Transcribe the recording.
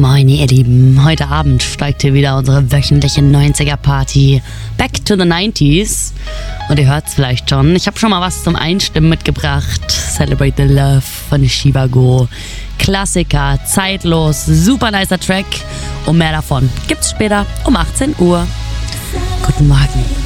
Moin ihr Lieben, heute Abend steigt hier wieder unsere wöchentliche 90er-Party Back to the 90s. Und ihr hört es vielleicht schon, ich habe schon mal was zum Einstimmen mitgebracht. Celebrate the Love von Shivago. Klassiker, zeitlos, super nicer Track. Und mehr davon gibt's später um 18 Uhr. Guten Morgen.